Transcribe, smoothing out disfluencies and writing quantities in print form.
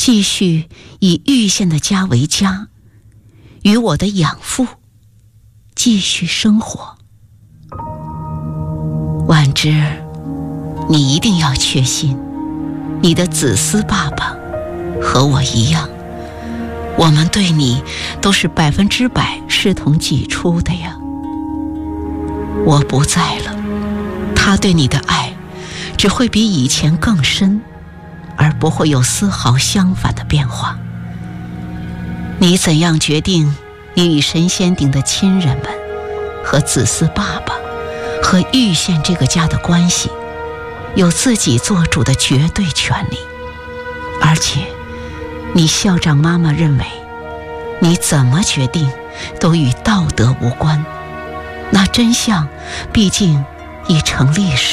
继续以玉县的家为家，与我的养父继续生活。婉之，你一定要确信，你的子嗣爸爸和我一样，我们对你都是100%视同己出的呀。我不在了，他对你的爱只会比以前更深，而不会有丝毫相反的变化。你怎样决定你与神仙顶的亲人们和子嗣爸爸和玉县这个家的关系，有自己做主的绝对权利。而且你校长妈妈认为，你怎么决定都与道德无关，那真相毕竟已成历史。